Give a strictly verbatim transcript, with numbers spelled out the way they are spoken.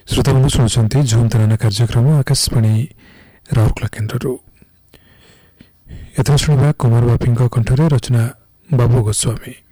श्रोताबन्धु शुणुଛନ୍ତି झुमतराना कार्यक्रम आकाशवाणी राउरकेला केन्द्रରୁ। ଏଥର ଶୁଣିବା କୁମାର ବାପିଙ୍କ କଣ୍ଠରେ ରଚନା ବାବୁ ଗୋସ୍ୱାମୀ।